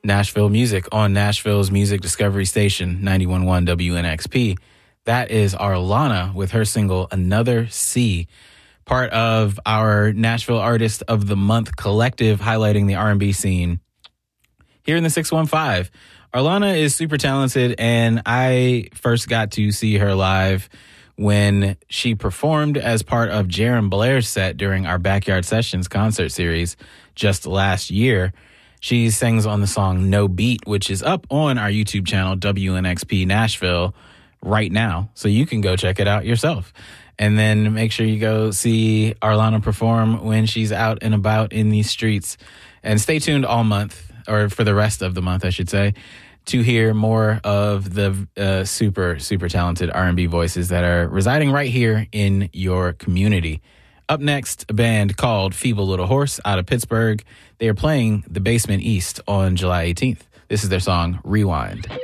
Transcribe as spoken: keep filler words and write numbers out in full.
Nashville music on Nashville's music discovery station, ninety-one point one W N X P. That is Arlana with her single, Another Sea, part of our Nashville Artist of the Month collective highlighting the R and B scene here in the six one five. Arlana is super talented, and I first got to see her live when she performed as part of Jaron Blair's set during our Backyard Sessions concert series just last year. She sings on the song No Beat, which is up on our YouTube channel, W N X P Nashville, right now. So you can go check it out yourself. And then make sure you go see Arlana perform when she's out and about in these streets. And stay tuned all month, or for the rest of the month, I should say, to hear more of the uh, super, super talented R and B voices that are residing right here in your community. Up next, a band called Feeble Little Horse out of Pittsburgh. They are playing the Basement East on July eighteenth. This is their song, Rewind.